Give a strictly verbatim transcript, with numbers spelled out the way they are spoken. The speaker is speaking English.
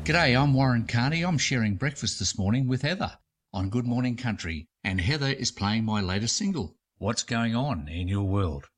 G'day, I'm Warren Carney. I'm sharing breakfast this morning with Heather on Good Morning Country, and Heather is playing my latest single. What's going on in your world?